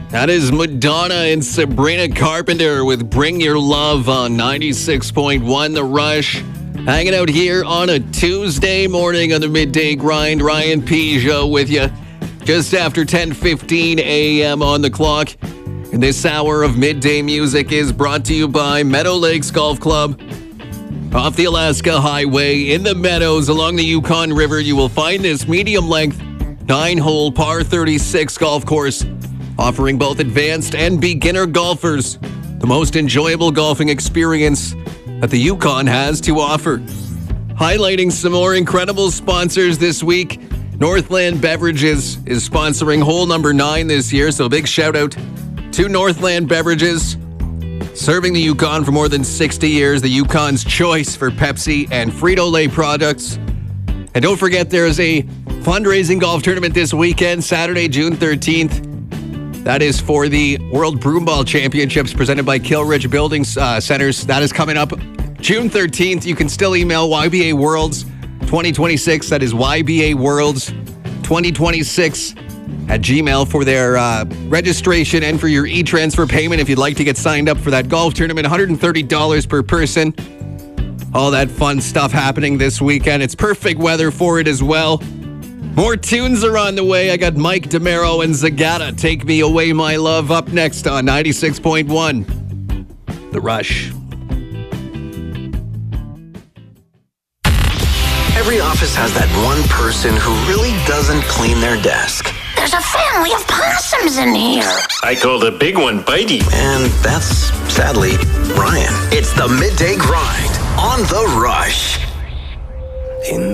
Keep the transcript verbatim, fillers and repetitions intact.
That is Madonna and Sabrina Carpenter with Bring Your Love on ninety-six point one The Rush. Hanging out here on a Tuesday morning on the Midday Grind. Ryan Peugeot with you just after ten fifteen a.m. on the clock. And this hour of midday music is brought to you by Meadow Lakes Golf Club. Off the Alaska Highway in the meadows along the Yukon River, you will find this medium-length nine-hole par thirty-six golf course, offering both advanced and beginner golfers the most enjoyable golfing experience that the Yukon has to offer. Highlighting some more incredible sponsors this week, Northland Beverages is sponsoring hole number nine this year, so big shout out to Northland Beverages. Serving the Yukon for more than sixty years, the Yukon's choice for Pepsi and Frito-Lay products. And don't forget, there is a fundraising golf tournament this weekend, Saturday, June thirteenth. That is for the World Broomball Championships presented by Kilridge Building uh, Centers. That is coming up June thirteenth. You can still email Y B A Worlds twenty twenty-six. That is Y B A Worlds twenty twenty-six at Gmail for their uh, registration and for your e-transfer payment if you'd like to get signed up for that golf tournament. one hundred thirty dollars per person. All that fun stuff happening this weekend. It's perfect weather for it as well. More tunes are on the way. I got Mike DeMero and Zagata, Take Me Away My Love, up next on ninety-six point one The Rush. Every office has that one person who really doesn't clean their desk. There's a family of possums in here. I call the big one Bitey. And that's, sadly, Ryan. It's the Midday Grind on The Rush. In